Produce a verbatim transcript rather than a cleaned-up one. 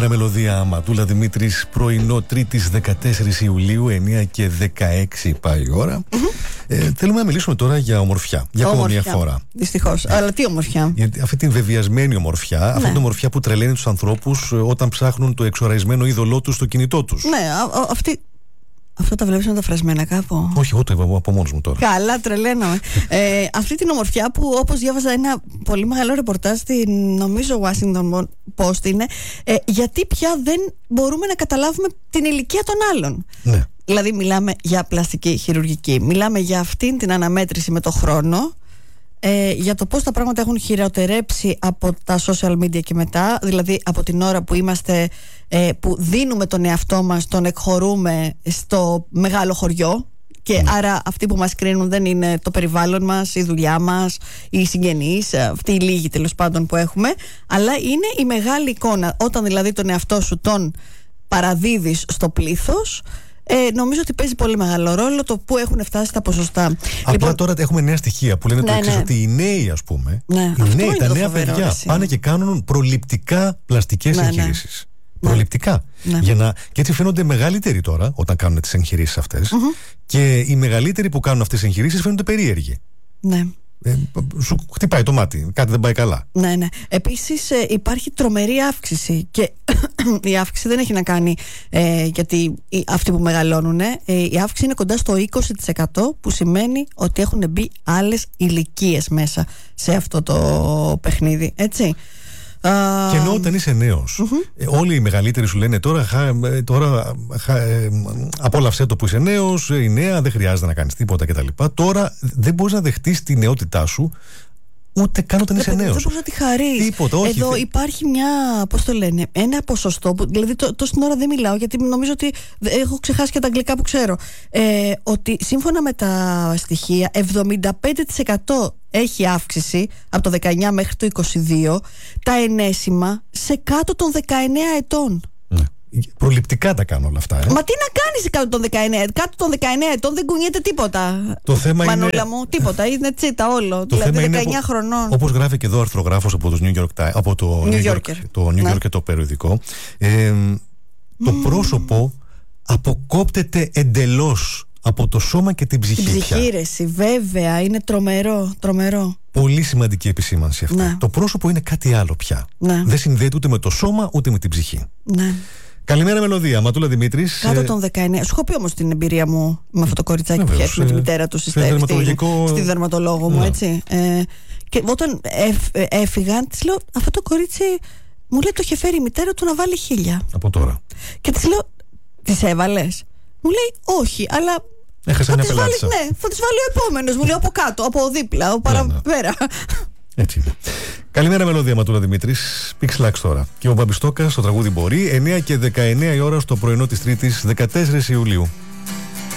Καλημέρα, Μελωδία. Ματούλα Δημήτρης, πρωινό Τρίτης δεκατέσσερις Ιουλίου, εννιά και δεκαέξι πάει η ώρα. Mm-hmm. Ε, θέλουμε να μιλήσουμε τώρα για ομορφιά. Για ακόμα μια φορά. Δυστυχώς. Αλλά τι ομορφιά? Γιατί αυτή την βεβαιασμένη ομορφιά, ναι. αυτή την ομορφιά που τρελαίνει τους ανθρώπους όταν ψάχνουν το εξοραϊσμένο είδωλό τους στο κινητό τους. Ναι, α, α, αυτή. Αυτό τα βλέπεις μεταφρασμένα κάπου? Όχι, εγώ το είπα από μόνος μου τώρα. Καλά, τρελαίνομαι. ε, αυτή την ομορφιά που, όπως διάβαζα ένα πολύ μεγάλο ρεπορτάζ στην, νομίζω, Washington Post είναι, ε, γιατί πια δεν μπορούμε να καταλάβουμε την ηλικία των άλλων. Ναι. Δηλαδή μιλάμε για πλαστική χειρουργική, μιλάμε για αυτήν την αναμέτρηση με το χρόνο, ε, για το πώς τα πράγματα έχουν χειροτερέψει από τα social media και μετά, δηλαδή από την ώρα που είμαστε, ε, που δίνουμε τον εαυτό μας, τον εκχωρούμε στο μεγάλο χωριό και mm. άρα αυτοί που μας κρίνουν δεν είναι το περιβάλλον μας, η δουλειά μας, οι συγγενείς, αυτοί οι λίγοι τέλος πάντων που έχουμε, αλλά είναι η μεγάλη εικόνα. Όταν δηλαδή τον εαυτό σου τον παραδίδεις στο πλήθος, Ε, νομίζω ότι παίζει πολύ μεγάλο ρόλο το που έχουν φτάσει τα ποσοστά. Απλά λοιπόν, τώρα έχουμε νέα στοιχεία που λένε ναι, το εξής, ναι. ότι οι νέοι, ας πούμε, ναι, οι νέοι, τα νέα παιδιά όρεση. πάνε και κάνουν προληπτικά πλαστικές ναι, εγχειρήσεις. Ναι. Προληπτικά. Ναι. Για να, και έτσι φαίνονται μεγαλύτεροι τώρα όταν κάνουν τις εγχειρήσεις αυτές. Mm-hmm. Και οι μεγαλύτεροι που κάνουν αυτές τις εγχειρήσεις φαίνονται περίεργοι. Ναι. Ε, σου χτυπάει το μάτι, κάτι δεν πάει καλά. Ναι, ναι. Επίσης ε, υπάρχει τρομερή αύξηση. Και η αύξηση δεν έχει να κάνει ε, γιατί οι, αυτοί που μεγαλώνουν, ε, η αύξηση είναι κοντά στο είκοσι τοις εκατό, που σημαίνει ότι έχουν μπει άλλες ηλικίες μέσα σε αυτό το παιχνίδι. Έτσι. Και ενώ όταν είσαι νέος, mm-hmm. όλοι οι μεγαλύτεροι σου λένε τώρα, τώρα απόλαυσέ το που είσαι νέος, η νέα, δεν χρειάζεται να κάνεις τίποτα κτλ. Τώρα δεν μπορείς να δεχτείς τη νεότητά σου ούτε καν όταν είσαι νέος. Δεν μπορείς να τη χαρείς. Τίποτα, όχι. Εδώ υπάρχει μια, πώς το λένε, ένα ποσοστό που, δηλαδή τόση ώρα δεν μιλάω γιατί νομίζω ότι έχω ξεχάσει και τα αγγλικά που ξέρω, ε, ότι σύμφωνα με τα στοιχεία εβδομήντα πέντε τοις εκατό έχει αύξηση από το δεκαεννιά μέχρι το είκοσι δύο τα ενέσιμα σε κάτω των δεκαεννέα ετών. Ναι. Προληπτικά τα κάνω όλα αυτά. Ε. Μα τι να κάνεις κάτω των δεκαεννέα? Κάτω των δεκαεννέα ετών δεν κουνιέται τίποτα. Το θέμα Μανούλα είναι... μου, τίποτα. Είναι τσίτα όλο. Το δηλαδή θέμα δεκαεννέα είναι, χρονών. Όπως γράφει και εδώ ο αρθρογράφος από, New York, από το New York, το New York και το περιοδικό, ε, το mm. πρόσωπο αποκόπτεται εντελώς από το σώμα και την ψυχή. Την ψυχή, βέβαια, είναι τρομερό, τρομερό. Πολύ σημαντική επισήμανση αυτή. Ναι. Το πρόσωπο είναι κάτι άλλο πια. Ναι. Δεν συνδέεται ούτε με το σώμα ούτε με την ψυχή. Ναι. Καλημέρα, Μελωδία. Ματούλα Δημήτρης. Κάτω των δεκαεννέα. Σου έχω πει όμως την εμπειρία μου με αυτό το κοριτσάκι Βεβαίως, που είχε με τη μητέρα του στη, δερματολογικό... στη δερματολόγο μου, ναι. έτσι. Ε, και όταν έφ, έφυγαν, της λέω, αυτό το κορίτσι μου λέει το είχε φέρει η μητέρα του να βάλει χίλια. Από τώρα. Και της λέω, τις έβαλες? Μου λέει, όχι, αλλά. Έχασε θα μια τις βάλει, ναι, θα τις βάλει ο επόμενος. Μου λέει από κάτω, από δίπλα, από παραπέρα. Έτσι είναι. Καλημέρα, Μελωδία. Ματούλα Δημήτρης. Pixlax τώρα. Και ο Μπαμπιστόκας στο τραγούδι Μπορεί. εννιά και δεκαεννέα η ώρα στο πρωινό της Τρίτης δεκατέσσερις Ιουλίου.